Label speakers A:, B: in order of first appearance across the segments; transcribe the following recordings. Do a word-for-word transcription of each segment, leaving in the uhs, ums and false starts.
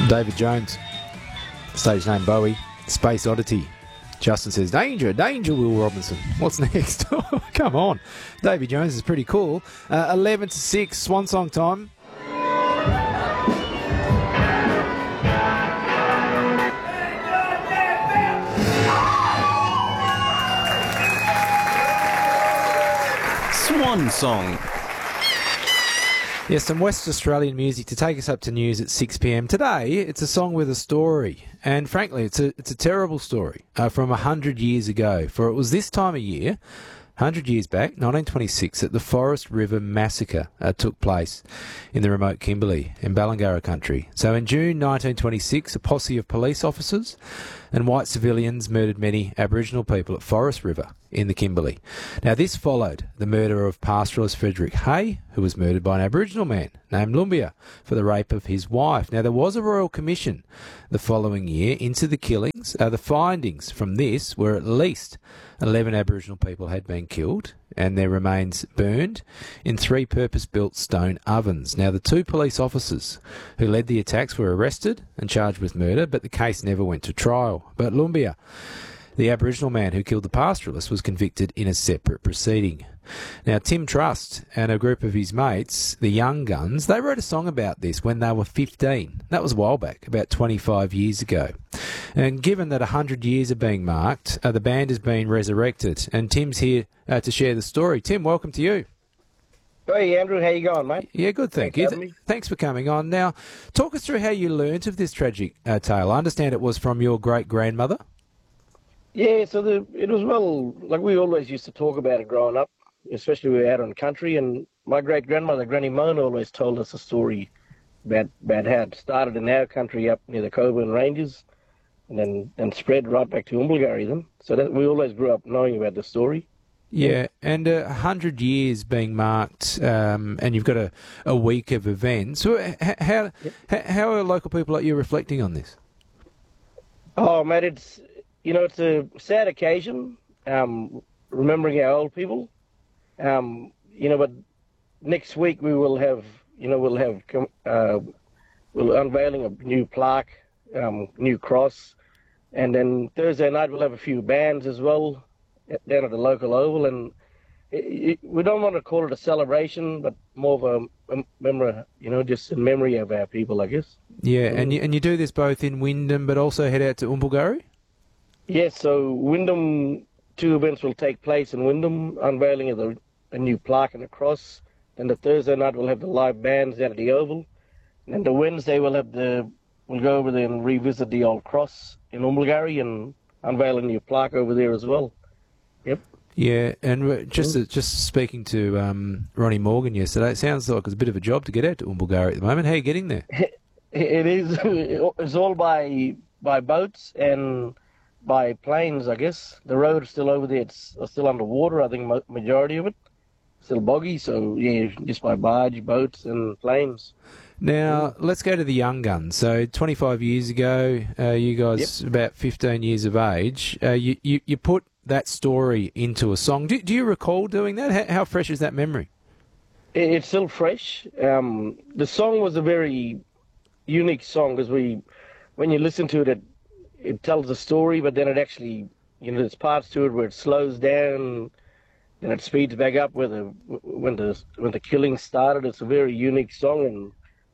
A: David Jones, stage name Bowie, Space Oddity. Justin says, danger, danger, Will Robinson. What's next? Come on. David Jones is pretty cool. Uh, eleven to six, Swan Song time.
B: Swan Song.
A: Yes, some West Australian music to take us up to news at six p m. Today, it's a song with a story. And frankly, it's a it's a terrible story uh, from one hundred years ago. For it was this time of year, one hundred years back, nineteen twenty-six, that the Forest River Massacre uh, took place in the remote Kimberley in Balangara country. So in June nineteen twenty-six, a posse of police officers and white civilians murdered many Aboriginal people at Forest River in the Kimberley. Now, this followed the murder of pastoralist Frederick Hay, who was murdered by an Aboriginal man named Lumbia for the rape of his wife. Now, there was a royal commission the following year into the killings. Uh, the findings from this were at least eleven Aboriginal people had been killed and their remains burned in three purpose-built stone ovens. Now, the two police officers who led the attacks were arrested and charged with murder, but the case never went to trial. But Lumbia, the Aboriginal man who killed the pastoralist, was convicted in a separate proceeding. Now, Tim Trust and a group of his mates, the Young Guns, they wrote a song about this when they were fifteen. That was a while back, about twenty-five years ago. And given that one hundred years are being marked, uh, the band has been resurrected. And Tim's here uh, to share the story. Tim, welcome to you.
C: Hey, Andrew, how you going, mate?
A: Yeah, good, thank
C: Thanks
A: you.
C: for having me.
A: Thanks for coming on. Now, talk us through how you learnt of this tragic uh, tale. I understand it was from your great-grandmother.
C: Yeah, so the, it was, well, like we always used to talk about it growing up, especially we were out on country, and my great-grandmother, Granny Mona, always told us a story about, about how it started in our country up near the Coburn Ranges and then and spread right back to Umbulgari then. So that we always grew up knowing about the story.
A: Yeah, and a uh, hundred years being marked, um, and you've got a, a week of events. So h- how,
C: Yep.
A: h- how are local people like you reflecting on this?
C: Oh, mate, it's, you know, it's a sad occasion, um, remembering our old people. Um, you know, but next week we will have, you know, we'll have, uh, we'll unveiling a new plaque, um, new cross, and then Thursday night we'll have a few bands as well down at the local oval, and it, it, we don't want to call it a celebration, but more of a, a memory, you know, just in memory of our people, I guess.
A: Yeah, and you, and you do this both in Wyndham, but also head out to Umbulgari?
C: Yes, so Wyndham, two events will take place in Wyndham, unveiling of the, a new plaque and a cross. Then the Thursday night we'll have the live bands down at the Oval. And then the Wednesday we'll have the, we'll go over there and revisit the old cross in Umbulgari and unveil a new plaque over there as well. Yep.
A: Yeah, and just uh, just speaking to um, Ronnie Morgan yesterday, it sounds like it's a bit of a job to get out to Umbulgari at the moment. How are you getting there?
C: It is, it's all by by boats and by planes, I guess. The road is still over there. It's still underwater, I think, mo- majority of it. Still boggy, so yeah, just by barge, boats and planes.
A: Now, let's go to the Young Guns. So, twenty-five years ago, uh, you guys,
C: Yep.
A: about fifteen years of age, uh, you, you, you put that story into a song. Do, do you recall doing that? How, how fresh is that memory?
C: It- It's still fresh. Um, the song was a very unique song because we, when you listen to it, it, it tells a story, but then it actually, you know, there's parts to it where it slows down, then it speeds back up where the when the when the killing started. It's a very unique song, and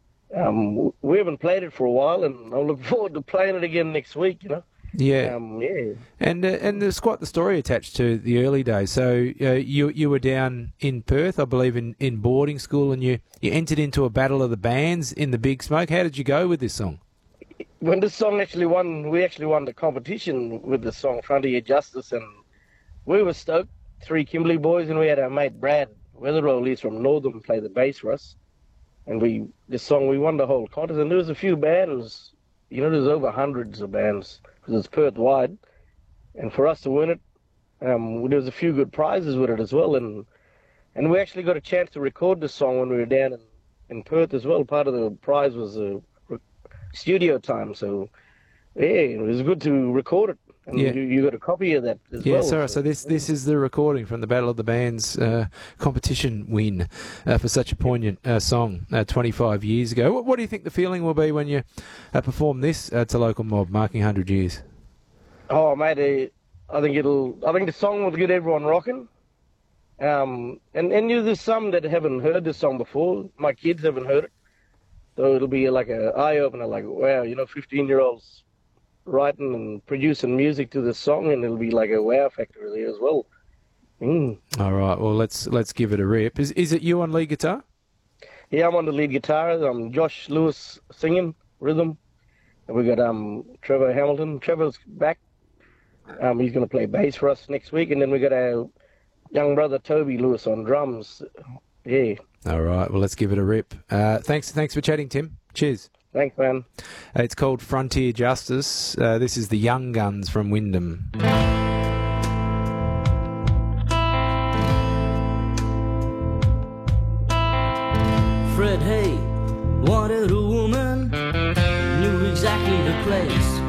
C: um, we haven't played it for a while, and I look forward to playing it again next week. You know.
A: Yeah.
C: Um, yeah.
A: And uh, and there's quite the story attached to the early days. So uh, you you were down in Perth, I believe, in, in boarding school, and you, you entered into a battle of the bands in the Big Smoke. How did you go with this song?
C: When this song actually won, we actually won the competition with the song Frontier Justice, and we were stoked. Three Kimberley boys, and we had our mate Brad Weatherall, he's from Northern, play the bass for us. And we, this song, we won the whole contest, and there was a few bands, you know, there's over hundreds of bands, because it's Perth-wide. And for us to win it, um, there was a few good prizes with it as well, and and we actually got a chance to record the song when we were down in, in Perth as well. Part of the prize was uh, re- studio time, so yeah, it was good to record it. And
A: Yeah.
C: you, you got a copy of that as
A: Yeah,
C: well.
A: sorry. So this this is the recording from the Battle of the Bands uh, competition win uh, for such a poignant uh, song uh, twenty-five years ago. What, what do you think the feeling will be when you uh, perform this uh, to Local Mob, marking one hundred years?
C: Oh, mate, uh, I think it'll. I think the song will get everyone rocking. Um, and and you know, there's some that haven't heard this song before. My kids haven't heard it, so it'll be like a eye opener. Like, wow, you know, fifteen year olds writing and producing music to this song, and it'll be like a wow factor really as well. Mm.
A: All right. Well, let's let's give it a rip. Is is it you on lead guitar?
C: Yeah, I'm on the lead guitar. I'm Josh Lewis singing rhythm, and we got um Trevor Hamilton. Trevor's back. Um, he's going to play bass for us next week, and then we got our young brother Toby Lewis on drums. Yeah.
A: All right. Well, let's give it a rip. Uh, thanks. Thanks for chatting, Tim. Cheers.
C: Thanks, man.
A: Uh, it's called Frontier Justice. Uh, this is the Young Guns from Wyndham.
B: Fred Hay wanted a woman, knew exactly her place.